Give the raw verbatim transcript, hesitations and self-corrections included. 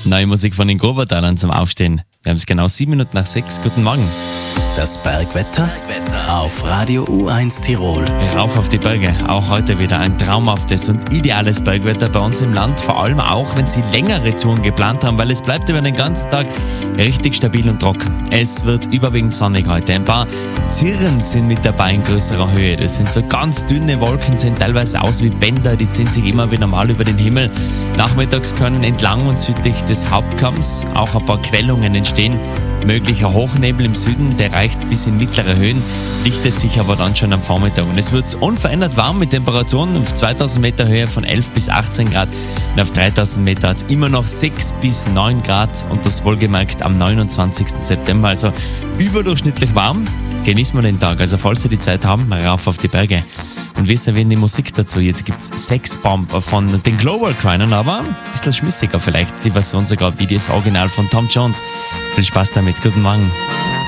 Neue Musik von den Grobertalern zum Aufstehen. Wir haben es genau sieben Minuten nach sechs. Guten Morgen. Das Bergwetter auf Radio U eins Tirol. Rauf auf die Berge. Auch heute wieder ein traumhaftes und ideales Bergwetter bei uns im Land. Vor allem auch, wenn Sie längere Touren geplant haben, weil es bleibt über den ganzen Tag richtig stabil und trocken. Es wird überwiegend sonnig heute. Ein paar Zirren sind mit dabei in größerer Höhe. Das sind so ganz dünne Wolken, sehen teilweise aus wie Bänder. Die ziehen sich immer wieder mal über den Himmel. Nachmittags können entlang und südlich des Hauptkamms auch ein paar Quellungen entstehen. Möglicher Hochnebel im Süden, der reicht bis in mittlere Höhen, lichtet sich aber dann schon am Vormittag. Und es wird unverändert warm mit Temperaturen auf zweitausend Meter Höhe von elf bis achtzehn Grad. Und auf dreitausend Meter hat es immer noch sechs bis neun Grad und das wohlgemerkt am neunundzwanzigsten September. Also überdurchschnittlich warm. Genießen wir den Tag. Also falls Sie die Zeit haben, rauf auf die Berge. Und wissen wir die Musik dazu. Jetzt gibt es Sex Bomb von den Global Crinern, aber ein bisschen schmissiger vielleicht. Die Version sogar wie das Original von Tom Jones. Viel Spaß damit. Guten Morgen.